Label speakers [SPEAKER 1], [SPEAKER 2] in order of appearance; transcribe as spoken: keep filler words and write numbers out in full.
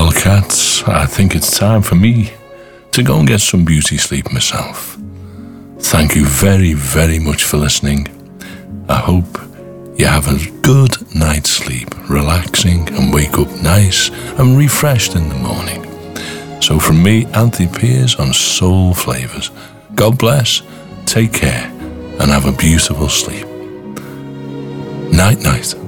[SPEAKER 1] Well, cats, I think it's time for me to go and get some beauty sleep myself. Thank you very, very much for listening. I hope you have a good night's sleep, relaxing, and wake up nice and refreshed in the morning. So from me, Anthony Piers on Soul Flavors, God bless, take care, and have a beautiful sleep. Night, night.